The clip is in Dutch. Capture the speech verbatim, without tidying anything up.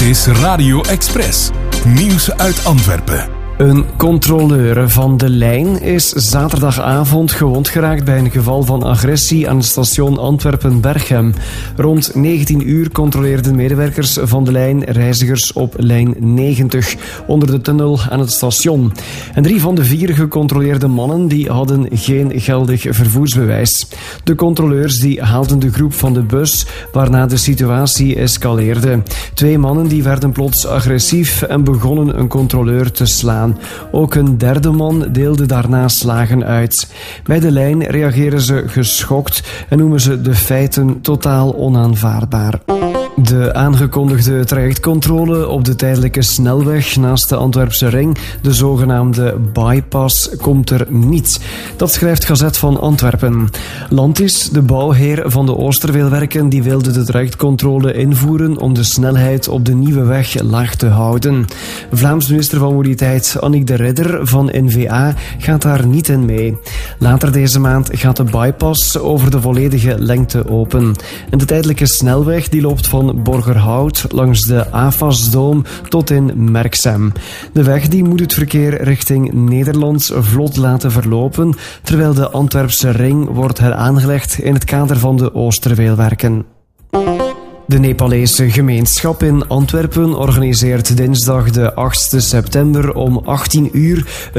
is Radio Express. Nieuws uit Antwerpen. Een controleur van de lijn is zaterdagavond gewond geraakt bij een geval van agressie aan het station Antwerpen-Berchem. Rond negentien uur controleerden medewerkers van de lijn reizigers op lijn negentig onder de tunnel aan het station. En drie van de vier gecontroleerde mannen die hadden geen geldig vervoersbewijs. De controleurs die haalden de groep van de bus, waarna de situatie escaleerde. Twee mannen die werden plots agressief en begonnen een controleur te slaan. Ook een derde man deelde daarna slagen uit. Bij de lijn reageren ze geschokt en noemen ze de feiten totaal onaanvaardbaar. De aangekondigde trajectcontrole op de tijdelijke snelweg naast de Antwerpse ring, de zogenaamde bypass, komt er niet. Dat schrijft Gazet van Antwerpen. Landis, de bouwheer van de Oosterveelwerken, die wilde de trajectcontrole invoeren om de snelheid op de nieuwe weg laag te houden. Vlaams minister van Mobiliteit Annick de Ridder van N V A gaat daar niet in mee. Later deze maand gaat de bypass over de volledige lengte open. En de tijdelijke snelweg die loopt van Borgerhout langs de A F A S-doom tot in Merksem. De weg die moet het verkeer richting Nederland vlot laten verlopen, terwijl de Antwerpse ring wordt heraangelegd in het kader van de Oosterveelwerken. De Nepalese gemeenschap in Antwerpen organiseert dinsdag de achtste september om achttien uur